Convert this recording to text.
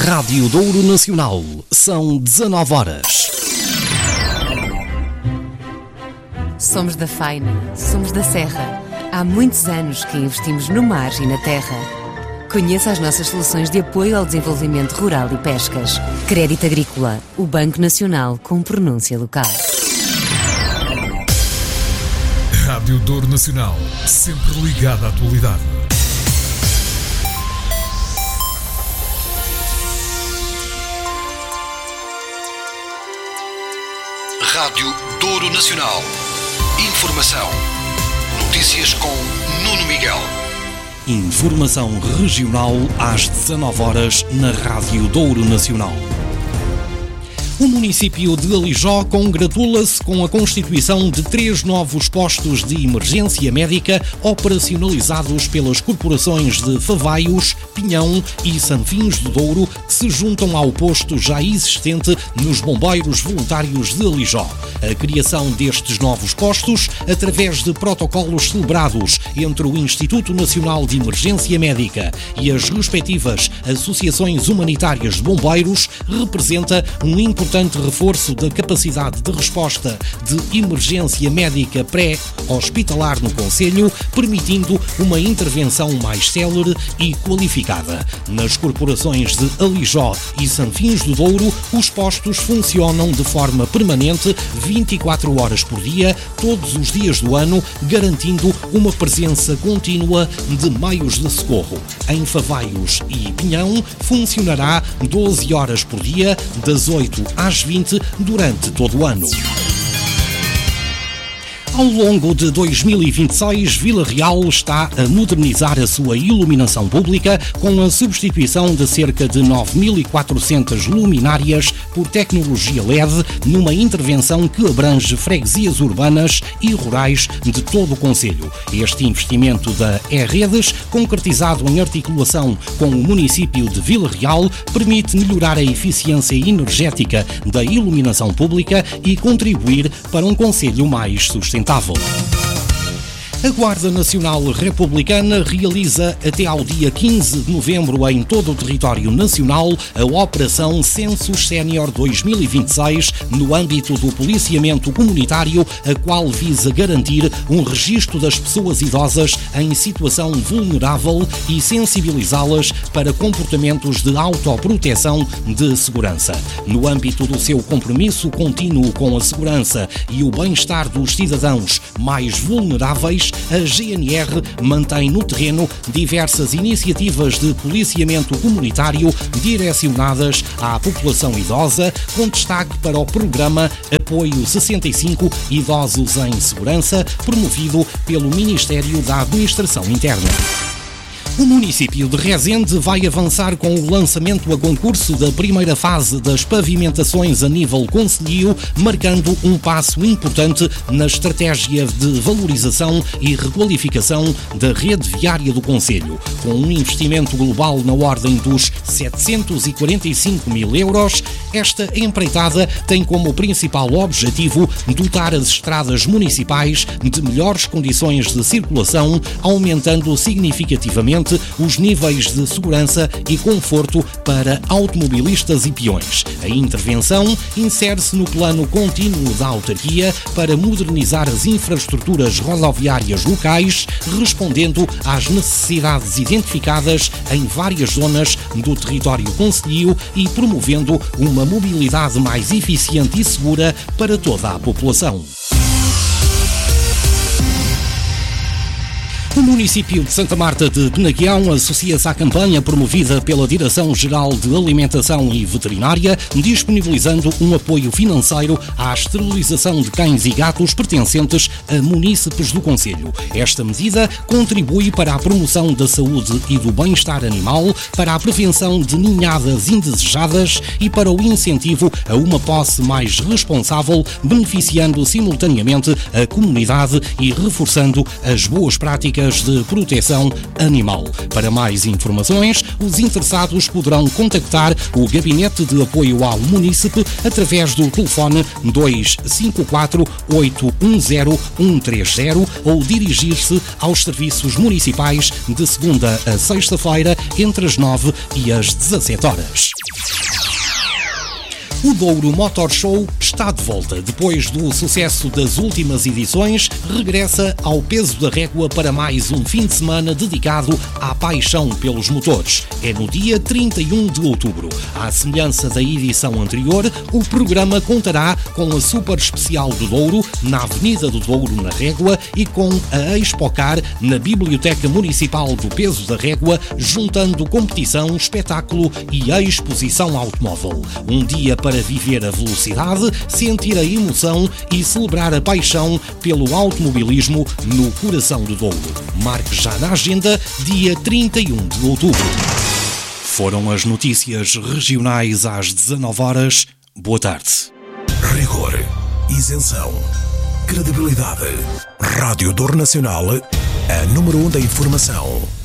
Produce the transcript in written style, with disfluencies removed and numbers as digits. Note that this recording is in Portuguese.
Rádio Douro Nacional. São 19 horas. Somos da Faina, somos da Serra. Há muitos anos que investimos no mar e na terra. Conheça as nossas soluções de apoio ao desenvolvimento rural e pescas. Crédito Agrícola, o Banco Nacional com pronúncia local. Rádio Douro Nacional, sempre ligada à atualidade. Rádio Douro Nacional. Informação. Notícias com Nuno Miguel. Informação regional às 19 horas na Rádio Douro Nacional. O município de Alijó congratula-se com a constituição de 3 novos postos de emergência médica operacionalizados pelas corporações de Favaios, Pinhão e Sanfins do Douro, que se juntam ao posto já existente nos Bombeiros Voluntários de Alijó. A criação destes novos postos, através de protocolos celebrados entre o Instituto Nacional de Emergência Médica e as respectivas associações humanitárias de bombeiros, representa um importante reforço da capacidade de resposta de emergência médica pré-hospitalar no concelho, permitindo uma intervenção mais célere e qualificada. Nas corporações de Alijó e Sanfins do Douro, os postos funcionam de forma permanente, 24 horas por dia, todos os dias do ano, garantindo uma presença contínua de meios de socorro. Em Favaios e Pinhão, funcionará 12 horas por dia, das 8 às 20, durante todo o ano. Ao longo de 2026, Vila Real está a modernizar a sua iluminação pública com a substituição de cerca de 9.400 luminárias por tecnologia LED, numa intervenção que abrange freguesias urbanas e rurais de todo o concelho. Este investimento da E-Redes, concretizado em articulação com o município de Vila Real, permite melhorar a eficiência energética da iluminação pública e contribuir para um concelho mais sustentável. A Guarda Nacional Republicana realiza até ao dia 15 de novembro em todo o território nacional a Operação Census Sénior 2026 no âmbito do policiamento comunitário, a qual visa garantir um registro das pessoas idosas em situação vulnerável e sensibilizá-las para comportamentos de autoproteção de segurança. No âmbito do seu compromisso contínuo com a segurança e o bem-estar dos cidadãos mais vulneráveis, a GNR mantém no terreno diversas iniciativas de policiamento comunitário direcionadas à população idosa, com destaque para o programa Apoio 65 Idosos em Segurança, promovido pelo Ministério da Administração Interna. O município de Rezende vai avançar com o lançamento a concurso da primeira fase das pavimentações a nível concelhio, marcando um passo importante na estratégia de valorização e requalificação da rede viária do concelho. Com um investimento global na ordem dos 745 mil euros, esta empreitada tem como principal objetivo dotar as estradas municipais de melhores condições de circulação, aumentando significativamente os níveis de segurança e conforto para automobilistas e peões. A intervenção insere-se no plano contínuo da autarquia para modernizar as infraestruturas rodoviárias locais, respondendo às necessidades identificadas em várias zonas do território concelhio e promovendo uma mobilidade mais eficiente e segura para toda a população. O município de Santa Marta de Penaguião associa-se à campanha promovida pela Direção-Geral de Alimentação e Veterinária, disponibilizando um apoio financeiro à esterilização de cães e gatos pertencentes a munícipes do concelho. Esta medida contribui para a promoção da saúde e do bem-estar animal, para a prevenção de ninhadas indesejadas e para o incentivo a uma posse mais responsável, beneficiando simultaneamente a comunidade e reforçando as boas práticas medidas de proteção animal. Para mais informações, os interessados poderão contactar o Gabinete de Apoio ao Munícipe através do telefone 254 810 130 ou dirigir-se aos serviços municipais de segunda a sexta-feira entre as 9 e as 17 horas. O Douro Motor Show está de volta. Depois do sucesso das últimas edições, regressa ao peso da régua para mais um fim de semana dedicado à paixão pelos motores. É no dia 31 de outubro. À semelhança da edição anterior, o programa contará com a Super Especial do Douro, na Avenida do Douro, na Régua, e com a Expocar, na Biblioteca Municipal do Peso da Régua, juntando competição, espetáculo e exposição automóvel. Um dia para viver a velocidade, sentir a emoção e celebrar a paixão pelo automobilismo no coração do Douro. Marque já na agenda, dia 31 de outubro. Foram as notícias regionais às 19 horas. Boa tarde. Rigor, isenção, credibilidade. Rádio Douro Nacional, a número 1 da informação.